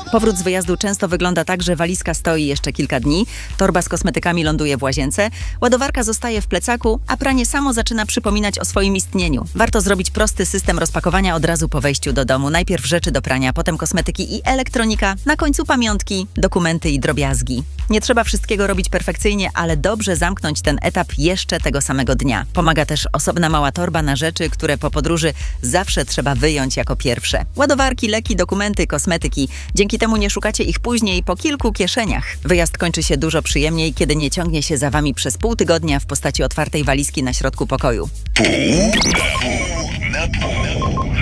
Powrót z wyjazdu często wygląda tak, że walizka stoi jeszcze kilka dni, torba z kosmetykami ląduje w łazience, ładowarka zostaje w plecaku, a pranie samo zaczyna przypominać o swoim istnieniu. Warto zrobić prosty system rozpakowania od razu po wejściu do domu. Najpierw rzeczy do prania, potem kosmetyki i elektronika, na końcu pamiątki, dokumenty i drobiazgi. Nie trzeba wszystkiego robić perfekcyjnie, ale dobrze zamknąć ten etap jeszcze tego samego dnia. Pomaga też osobna mała torba na rzeczy, które po podróży zawsze trzeba wyjąć jako pierwsze. Ładowarki, leki, dokumenty, kosmetyki. Dzięki temu nie szukacie ich później po kilku kieszeniach. Wyjazd kończy się dużo przyjemniej, kiedy nie ciągnie się za wami przez pół tygodnia w postaci otwartej walizki na środku pokoju. Pół na pół.